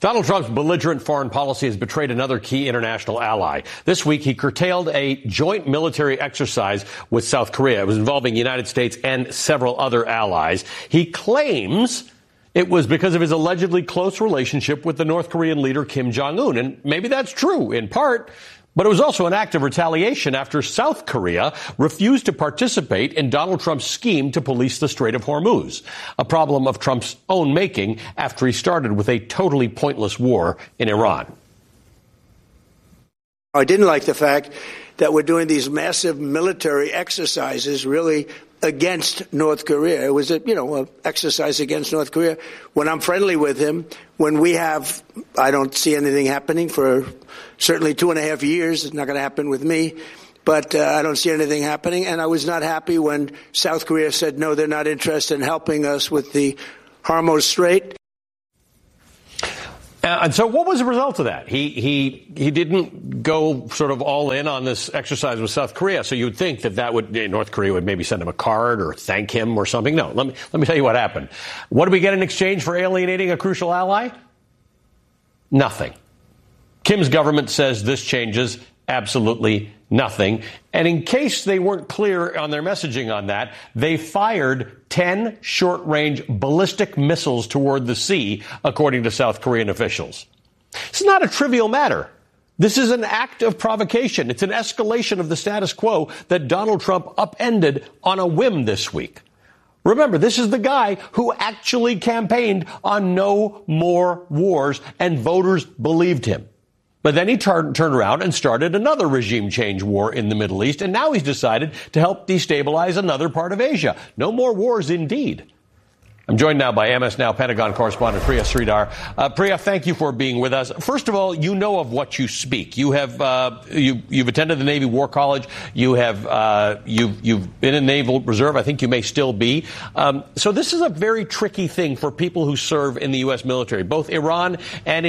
Donald Trump's belligerent foreign policy has betrayed another key international ally. This week, he curtailed a joint military exercise with South Korea. It was involving the United States and several other allies. He claims it was because of his allegedly close relationship with the North Korean leader Kim Jong-un. And maybe that's true in part, but it was also an act of retaliation after South Korea refused to participate in Donald Trump's scheme to police the Strait of Hormuz, a problem of Trump's own making after he started with a totally pointless war in Iran. I didn't like the fact that we're doing these massive military exercises really against North Korea. It was an exercise against North Korea. When I'm friendly with him, I don't see anything happening for certainly 2.5 years. It's not going to happen with me, but I don't see anything happening. And I was not happy when South Korea said, no, they're not interested in helping us with the Hormuz Strait. And so what was the result of that? He didn't go sort of all in on this exercise with South Korea. So you would think that North Korea would maybe send him a card or thank him or something. No, let me tell you what happened. What did we get in exchange for alienating a crucial ally? Nothing. Kim's government says this changes absolutely nothing. And in case they weren't clear on their messaging on that, they fired 10 short-range ballistic missiles toward the sea, according to South Korean officials. It's not a trivial matter. This is an act of provocation. It's an escalation of the status quo that Donald Trump upended on a whim this week. Remember, this is the guy who actually campaigned on no more wars, and voters believed him. But then he turned around and started another regime change war in the Middle East, and now he's decided to help destabilize another part of Asia. No more wars, indeed. I'm joined now by MS Now Pentagon correspondent Priya Sridhar. Priya, thank you for being with us. First of all, you know of what you speak. You have you've attended the Navy War College. You have you've been in Naval Reserve. I think you may still be. So this is a very tricky thing for people who serve in the U.S. military, both Iran and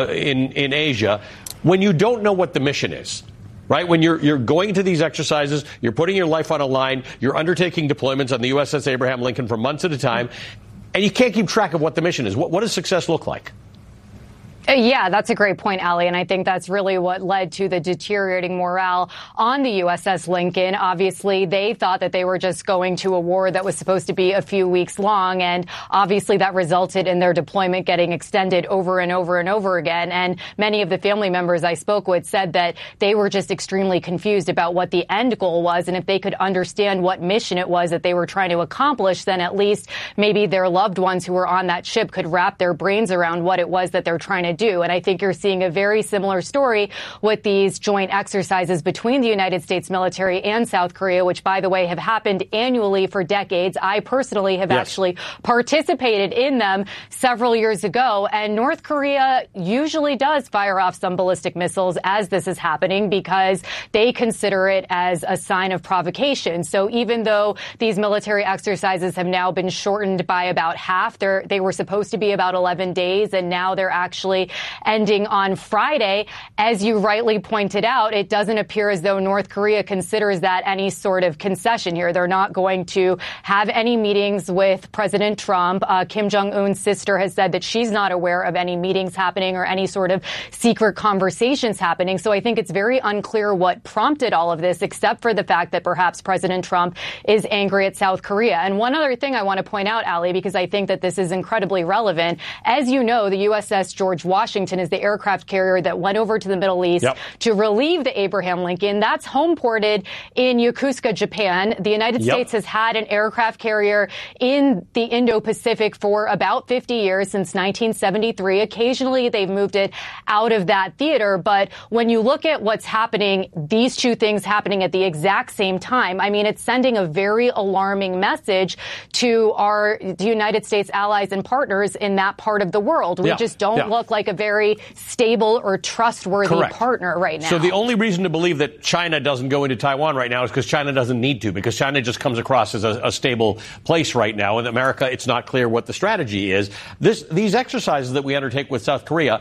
in Asia, when you don't know what the mission is. Right? When you're going to these exercises, you're putting your life on a line, you're undertaking deployments on the USS Abraham Lincoln for months at a time, and you can't keep track of what the mission is. What does success look like? Yeah, that's a great point, Ali, and I think that's really what led to the deteriorating morale on the USS Lincoln. Obviously, they thought that they were just going to a war that was supposed to be a few weeks long, and obviously that resulted in their deployment getting extended over and over and over again. And many of the family members I spoke with said that they were just extremely confused about what the end goal was, and if they could understand what mission it was that they were trying to accomplish, then at least maybe their loved ones who were on that ship could wrap their brains around what it was that they're trying to do. And I think you're seeing a very similar story with these joint exercises between the United States military and South Korea, which, by the way, have happened annually for decades. I personally have actually participated in them several years ago. And North Korea usually does fire off some ballistic missiles as this is happening because they consider it as a sign of provocation. So even though these military exercises have now been shortened by about half, they were supposed to be about 11 days, and now they're actually ending on Friday. As you rightly pointed out, it doesn't appear as though North Korea considers that any sort of concession here. They're not going to have any meetings with President Trump. Kim Jong-un's sister has said that she's not aware of any meetings happening or any sort of secret conversations happening. So I think it's very unclear what prompted all of this, except for the fact that perhaps President Trump is angry at South Korea. And one other thing I want to point out, Ali, because I think that this is incredibly relevant. As you know, the USS George Washington is the aircraft carrier that went over to the Middle East to relieve the Abraham Lincoln. That's home ported in Yokosuka, Japan. The United States has had an aircraft carrier in the Indo-Pacific for about 50 years, since 1973. Occasionally, they've moved it out of that theater. But when you look at what's happening, these two things happening at the exact same time, I mean, it's sending a very alarming message to the United States allies and partners in that part of the world. We just don't look like a very stable or trustworthy partner right now. So the only reason to believe that China doesn't go into Taiwan right now is because China doesn't need to, because China just comes across as a stable place right now. In America, it's not clear what the strategy is. These exercises that we undertake with South Korea,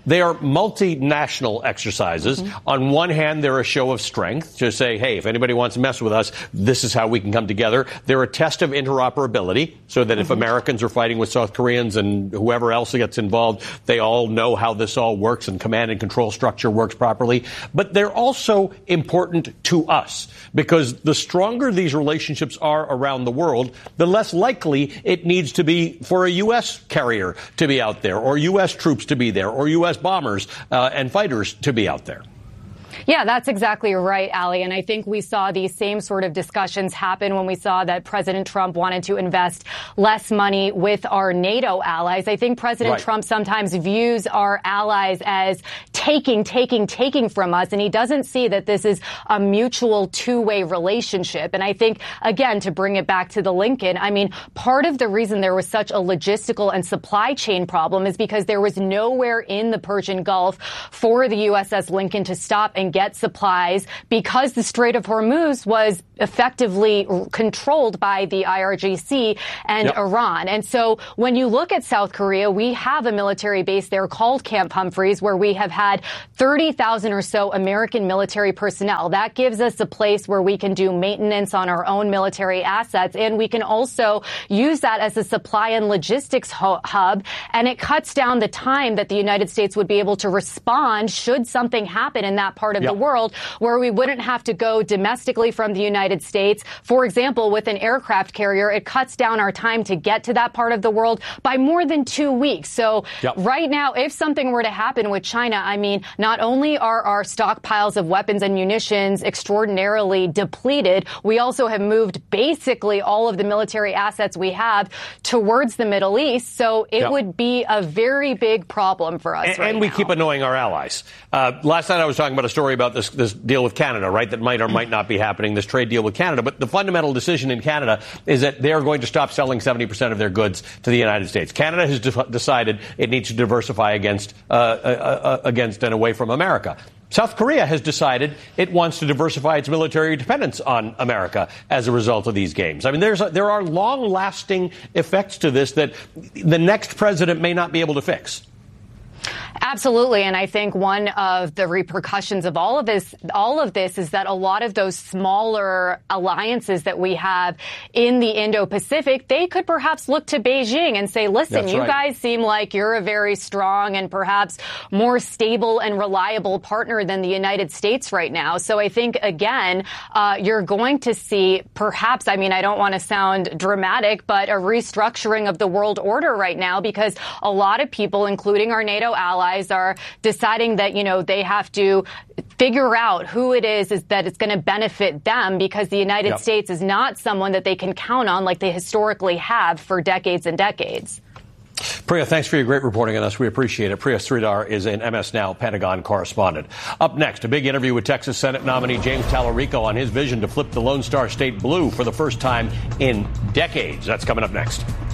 They are multinational exercises. On one hand, they're a show of strength to say, hey, if anybody wants to mess with us, this is how we can come together. They're a test of interoperability so that if Americans are fighting with South Koreans and whoever else gets involved, they all know how this all works and command and control structure works properly. But they're also important to us because the stronger these relationships are around the world, the less likely it needs to be for a U.S. carrier to be out there or U.S. troops to be there or U.S. bombers and fighters to be out there. Yeah, that's exactly right, Ali. And I think we saw these same sort of discussions happen when we saw that President Trump wanted to invest less money with our NATO allies. I think President Trump sometimes views our allies as taking from us. And he doesn't see that this is a mutual two-way relationship. And I think, again, to bring it back to the Lincoln, I mean, part of the reason there was such a logistical and supply chain problem is because there was nowhere in the Persian Gulf for the USS Lincoln to stop and get supplies because the Strait of Hormuz was effectively controlled by the IRGC and Iran. And so when you look at South Korea, we have a military base there called Camp Humphreys, where we have had 30,000 or so American military personnel. That gives us a place where we can do maintenance on our own military assets, and we can also use that as a supply and logistics hub, and it cuts down the time that the United States would be able to respond should something happen in that part of the world, where we wouldn't have to go domestically from the United States. For example, with an aircraft carrier, it cuts down our time to get to that part of the world by more than 2 weeks. So right now, if something were to happen with China, I mean, not only are our stockpiles of weapons and munitions extraordinarily depleted, we also have moved basically all of the military assets we have towards the Middle East. So it would be a very big problem for us and we keep annoying our allies. Last night I was talking about a story about this deal with Canada, right, that might or might not be happening, this trade deal with Canada. But the fundamental decision in Canada is that they are going to stop selling 70% of their goods to the United States. Canada has decided it needs to diversify against and away from America. South Korea has decided it wants to diversify its military dependence on America as a result of these games. I mean, there are long-lasting effects to this that the next president may not be able to fix. Absolutely. And I think one of the repercussions of all of this is that a lot of those smaller alliances that we have in the Indo-Pacific, they could perhaps look to Beijing and say, listen, you guys seem like you're a very strong and perhaps more stable and reliable partner than the United States right now. So I think, again, you're going to see perhaps, I mean, I don't want to sound dramatic, but a restructuring of the world order right now, because a lot of people, including our NATO allies, are deciding that, you know, they have to figure out who it is that it's going to benefit them, because the United States is not someone that they can count on like they historically have for decades and decades. Priya, thanks for your great reporting on us. We appreciate it. Priya Sridhar is an MS Now Pentagon correspondent. Up next, a big interview with Texas Senate nominee James Talarico on his vision to flip the Lone Star State blue for the first time in decades. That's coming up next.